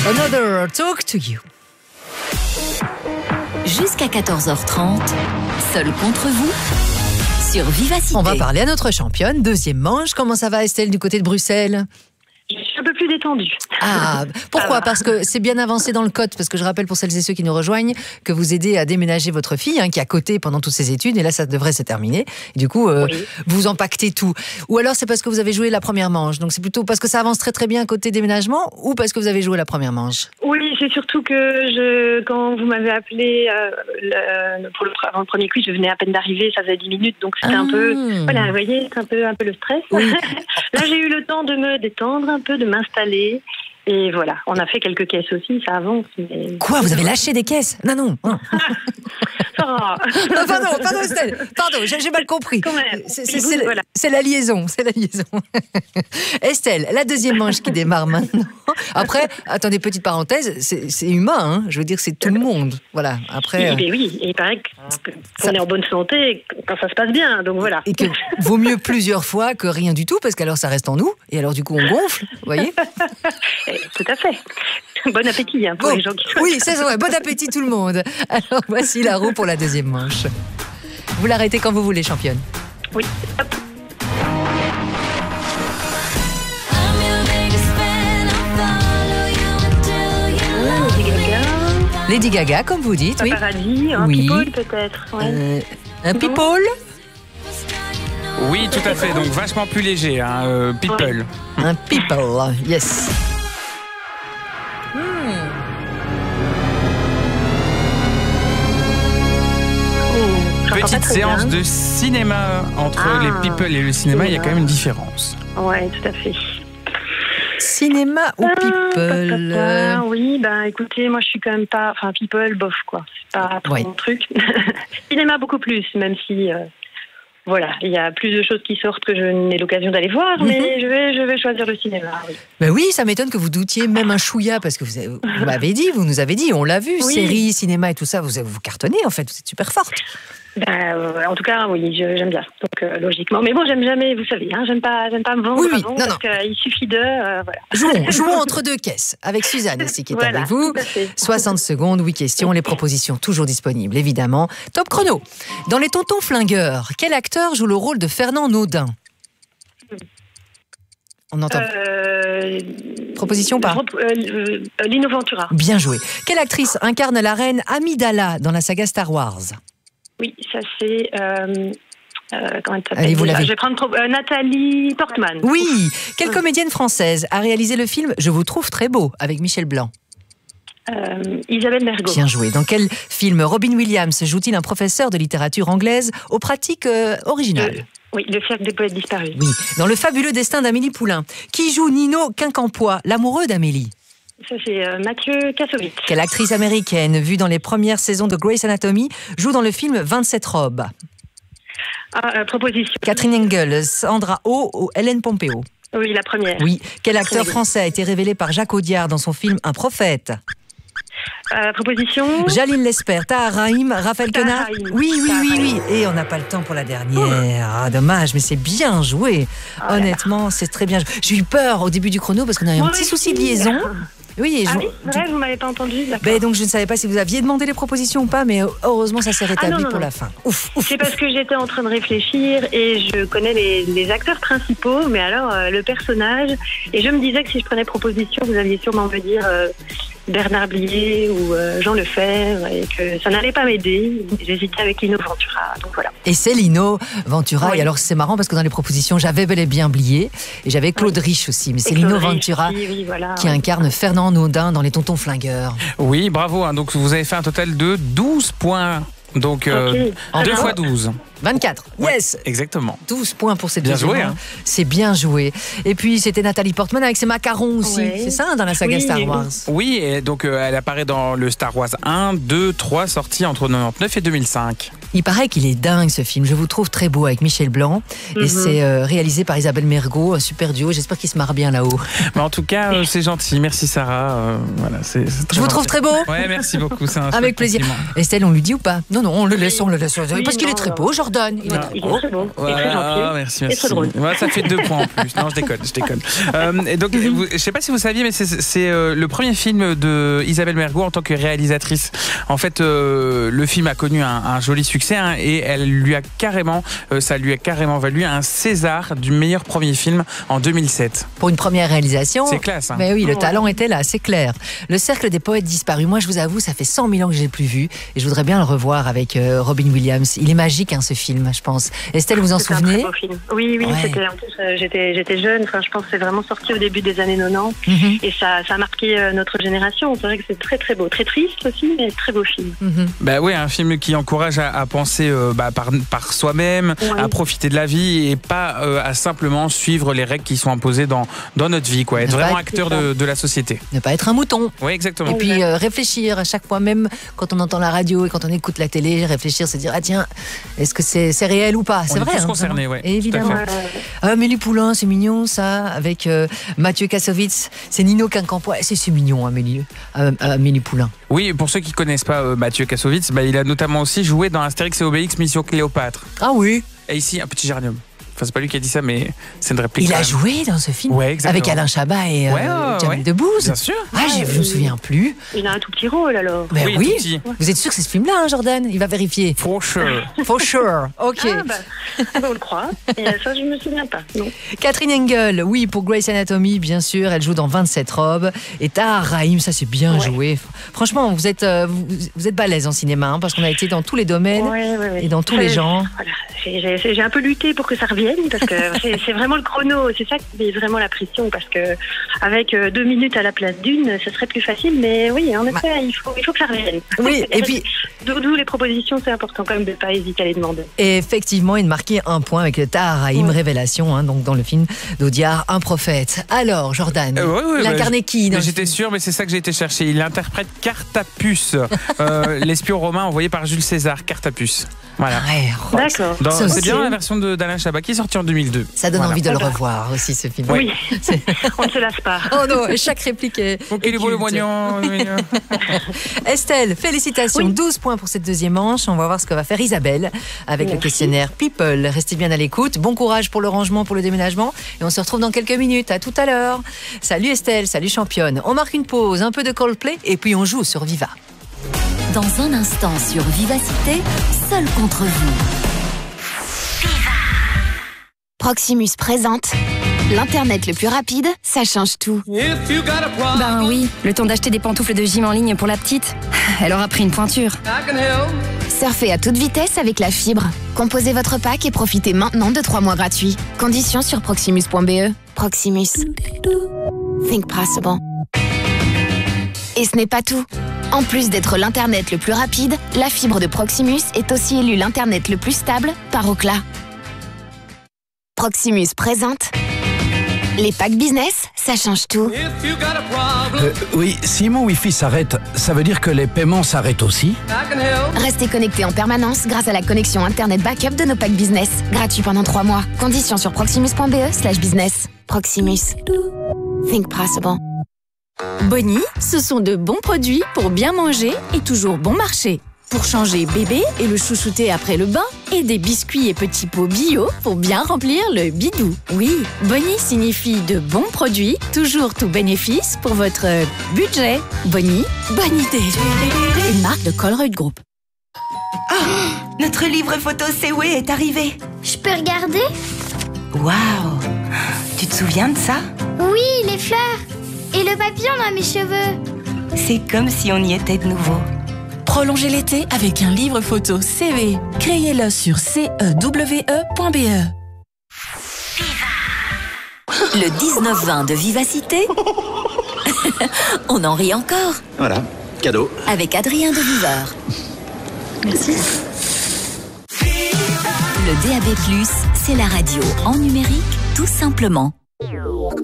Another Talk to You. Jusqu'à 14h30, seul contre vous, sur Vivacité. On va parler à notre championne. Deuxième manche. Comment ça va, Estelle, du côté de Bruxelles ? Je suis un peu plus détendue. Ah, pourquoi ? Parce que c'est bien avancé dans le code, parce que je rappelle pour celles et ceux qui nous rejoignent que vous aidez à déménager votre fille, qui est à côté pendant toutes ses études, et là ça devrait se terminer. Et du coup, vous empaquetez tout. Ou alors c'est parce que vous avez joué la première manche, donc c'est plutôt parce que ça avance très très bien côté déménagement, ou parce que vous avez joué la première manche ? Oui, c'est surtout que quand vous m'avez appelé pour le premier quiz, je venais à peine d'arriver, ça faisait 10 minutes, donc c'était un peu, voilà, vous voyez, c'est un peu le stress. Oui. Là, j'ai eu le temps de me détendre un peu, de m'installer. Et voilà, on a fait quelques caisses aussi, ça avance. Mais... Quoi, vous avez lâché des caisses ? Non. Pardon, Estelle. Pardon, j'ai mal compris. C'est la liaison, Estelle, la deuxième manche qui démarre maintenant. Après, attendez, petite parenthèse, c'est humain, je veux dire, c'est tout le monde. Voilà, après... Oui, et il paraît qu'on est en bonne santé quand ça se passe bien, donc voilà. Et que vaut mieux plusieurs fois que rien du tout, parce qu'alors ça reste en nous, et alors du coup on gonfle, vous voyez ? Tout à fait. Bon appétit pour les gens qui sont... Oui, c'est vrai. Bon appétit tout le monde. Alors voici la roue pour la deuxième manche. Vous l'arrêtez quand vous voulez, championne. Oui. Hop. Lady Gaga, comme vous dites, oui. Paradis, un people peut-être. Ouais. Un people ? Oui, tout à fait. Donc vachement plus léger, people. Ouais. Un people, yes. Petite séance de cinéma entre les people et le cinéma, il y a quand même une différence. Oui, tout à fait. Cinéma ou people Oui, écoutez, moi je suis quand même pas... Enfin, people, bof, quoi. C'est pas trop mon truc. Cinéma beaucoup plus, même si... Voilà, il y a plus de choses qui sortent que je n'ai l'occasion d'aller voir, mais je vais choisir le cinéma, oui. Ben oui, ça m'étonne que vous doutiez même un chouïa, parce que vous m'avez dit, vous nous avez dit, on l'a vu, séries, cinéma et tout ça, vous cartonnez en fait, vous êtes super forte. En tout cas, oui, j'aime bien, donc logiquement. Mais bon, j'aime jamais, vous savez, j'aime pas me vendre avant, parce qu'il suffit de... voilà. Jouons entre deux caisses, avec Suzanne aussi qui est avec vous. 60 secondes, 8 questions, les propositions toujours disponibles, évidemment. Top chrono. Dans Les Tontons Flingueurs, quel acteur joue le rôle de Fernand Naudin ? On entend. Proposition pas. Lino Ventura. Bien joué. Quelle actrice incarne la reine Amidala dans la saga Star Wars ? Oui, ça c'est... comment elle s'appelle ? Allez, vous l'avez. Je vais prendre Nathalie Portman. Oui. Quelle comédienne française a réalisé le film « Je vous trouve très beau » avec Michel Blanc ? Isabelle Mergo. Bien joué. Dans quel film Robin Williams joue-t-il un professeur de littérature anglaise aux pratiques originales ? Oui, Le Cercle des poètes disparus. Oui. Dans Le fabuleux destin d'Amélie Poulain, qui joue Nino Quincampoix, l'amoureux d'Amélie ? Ça, c'est Mathieu Kassovitz. Quelle actrice américaine, vue dans les premières saisons de Grey's Anatomy, joue dans le film 27 robes ? Proposition. Catherine Engel, Sandra Oh ou Hélène Pompeo ? Oui, la première. Oui. Quel acteur français a été révélé par Jacques Audiard dans son film Un prophète ? Proposition. Jaline Lesper, Tahar Rahim, Raphaël Quenard. Oui. Et on n'a pas le temps pour la dernière. Ah, dommage, mais c'est bien joué. Honnêtement, c'est très bien joué. J'ai eu peur au début du chrono parce qu'on a eu un petit souci de liaison. Oui, vrai, vous m'avez pas entendu. D'accord. Donc je ne savais pas si vous aviez demandé les propositions ou pas, mais heureusement ça s'est rétabli pour la fin. Ouf. C'est parce que j'étais en train de réfléchir et je connais les acteurs principaux, mais alors le personnage, et je me disais que si je prenais proposition, vous alliez sûrement me dire Bernard Blier ou Jean Lefebvre, et que ça n'allait pas m'aider. J'hésitais avec Lino Ventura, donc voilà. Et c'est Lino Ventura, et alors c'est marrant parce que dans les propositions, j'avais bel et bien Blier, et j'avais Claude Rich aussi, mais c'est Lino Ventura qui incarne Fernand Naudin dans Les Tontons Flingueurs. Oui, bravo, donc vous avez fait un total de 12 points. Donc, 2 fois 12. 24, yes. Exactement. 12 points pour cette deuxième. Bien joué, C'est bien joué. Et puis, c'était Nathalie Portman avec ses macarons aussi. Ouais. C'est ça, dans la saga Star Wars. Oui, et donc elle apparaît dans le Star Wars 1, 2, 3, sorti entre 99 et 2005. Il paraît qu'il est dingue, ce film. Je vous trouve très beau avec Michel Blanc. Et c'est réalisé par Isabelle Mergo, un super duo. J'espère qu'il se marre bien là-haut. Mais en tout cas, c'est gentil. Merci Sarah. Voilà, c'est je vous trouve très beau. Ouais, merci beaucoup. C'est un avec plaisir. compliment. Estelle, on lui dit ou pas ? Non, on le laisse. Parce qu'il est très beau, j'adore. Jordan. Il est très beau, voilà. et très gentil. Merci. Et très drôle. Voilà, ça fait 2 points en plus. Non, je déconne. Et donc, je sais pas si vous saviez, mais c'est le premier film de Isabelle Mergo en tant que réalisatrice. En fait, le film a connu un joli succès et ça lui a carrément valu un César du meilleur premier film en 2007. Pour une première réalisation. C'est classe. Hein. Mais oui, le talent était là, c'est clair. Le Cercle des poètes disparus. Moi, je vous avoue, ça fait 100 000 ans que je l'ai plus vu et je voudrais bien le revoir avec Robin Williams. Il est magique, ce film, je pense. Estelle, vous en souvenez? Un très beau film. Oui, ouais. C'était, en plus, j'étais jeune. Enfin, je pense que c'est vraiment sorti au début des années 90 et ça a marqué notre génération. C'est vrai que c'est très très beau, très triste aussi, mais très beau film. Bah oui, un film qui encourage à penser par soi-même, à profiter de la vie et pas à simplement suivre les règles qui sont imposées dans notre vie, quoi. Être vraiment acteur de la société. Ne pas être un mouton. Oui, exactement. Et puis réfléchir à chaque fois, même quand on entend la radio et quand on écoute la télé, réfléchir, se dire tiens, est-ce que c'est réel ou pas? C'est vrai. On est tous concernés, oui. Évidemment. Amélie Poulain, c'est mignon ça, avec Mathieu Kassovitz. C'est Nino Quincampoix. C'est mignon, Amélie Poulain. Oui, pour ceux qui connaissent pas Mathieu Kassovitz, il a notamment aussi joué dans Astérix et Obélix Mission Cléopâtre. Ah oui. Et ici, un petit géranium. Enfin, c'est pas lui qui a dit ça, mais c'est une réplique. Il a joué dans ce film avec Alain Chabat et Jamel Debbouze. Bien sûr. Je me souviens plus. Il a un tout petit rôle alors. Mais oui. Vous êtes sûr que c'est ce film-là, Jordan? Il va vérifier. For sure. For sure. Ok. On le croit. Et ça, je me souviens pas. Non. Catherine Engel, oui, pour Grey's Anatomy, bien sûr. Elle joue dans 27 robes. Et Tahar Rahim, ça c'est bien joué. Franchement, vous êtes balèze en cinéma, parce qu'on a été dans tous les domaines et dans tous les genres. Voilà. J'ai un peu lutté pour que ça revienne, parce que c'est vraiment le chrono, c'est ça qui met vraiment la pression, parce que avec 2 minutes à la place d'une, ce serait plus facile, mais oui, en effet, il faut que ça revienne. Oui, et puis d'où les propositions, c'est important quand même de ne pas hésiter à les demander. Et effectivement, il marquait un point avec le Tahar Rahim, révélation, donc dans le film d'Audiard, un prophète. Alors, Jordan, il incarnait qui dans J'étais sûr, mais c'est ça que j'ai été chercher. Il interprète Cartapus, l'espion romain envoyé par Jules César, Cartapus. Voilà. D'accord. C'est bien la version d'Alain Chabat qui est sortie en 2002. Ça donne envie de le revoir aussi, ce film. Oui, on ne se lasse pas. Oh non, chaque réplique est. Il est beau le moignon. Estelle, félicitations. 12 points pour cette deuxième manche. On va voir ce que va faire Isabelle avec le questionnaire People. Restez bien à l'écoute. Bon courage pour le rangement, pour le déménagement. Et on se retrouve dans quelques minutes. À tout à l'heure. Salut Estelle, salut championne. On marque une pause, un peu de Coldplay et puis on joue sur Viva. Dans un instant sur Vivacité, seul contre vous. Viva. Proximus présente l'Internet le plus rapide, ça change tout. Ben oui, le temps d'acheter des pantoufles de gym en ligne pour la petite, elle aura pris une pointure. Surfez à toute vitesse avec la fibre. Composez votre pack et profitez maintenant de 3 mois gratuits. Conditions sur proximus.be. Proximus. Think possible. Et ce n'est pas tout. En plus d'être l'Internet le plus rapide, la fibre de Proximus est aussi élue l'Internet le plus stable par Ookla. Proximus présente les packs business, ça change tout. Oui, si mon Wi-Fi s'arrête, ça veut dire que les paiements s'arrêtent aussi? Restez connecté en permanence grâce à la connexion Internet backup de nos packs business. Gratuit pendant 3 mois. Conditions sur proximus.be/business. Proximus. Think possible. Bonnie, ce sont de bons produits pour bien manger et toujours bon marché. Pour changer bébé et le chouchouter après le bain, et des biscuits et petits pots bio pour bien remplir le bidou. Oui, Bonnie signifie de bons produits, toujours tout bénéfice pour votre budget. Bonnie, bonne idée. Une marque de Colruyt Group. Oh, notre livre photo Sewe est arrivé. Je peux regarder? Waouh! Tu te souviens de ça? Oui, les fleurs. Et le papillon dans mes cheveux. C'est comme si on y était de nouveau. Prolongez l'été avec un livre photo CV. Créez-le sur cewe.be. Le 19-20 de Vivacité. On en rit encore. Voilà, cadeau. Avec Adrien de Viveur. Merci. Le DAB+, c'est la radio en numérique, tout simplement.